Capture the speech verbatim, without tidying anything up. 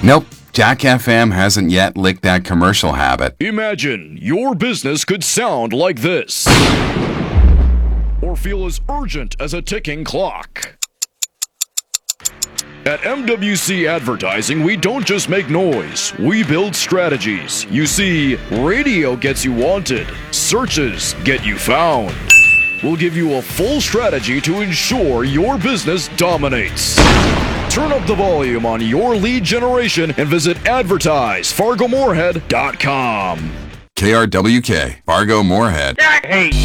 Nope, Jack F M hasn't yet licked that commercial habit. Imagine your business could sound like this, or feel as urgent as a ticking clock. At M W C Advertising, we don't just make noise, we build strategies. You see, radio gets you wanted, searches get you found. We'll give you a full strategy to ensure your business dominates. Turn up the volume on your lead generation and visit advertise fargo moorhead dot com. K R W K, Fargo Moorhead. Hey.